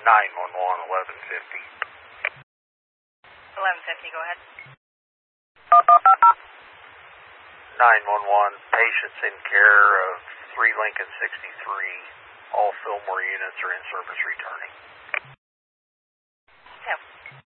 911, 1150. 1150, go ahead. 911, patients in care of 3 Lincoln 63. All Fillmore units are in service returning.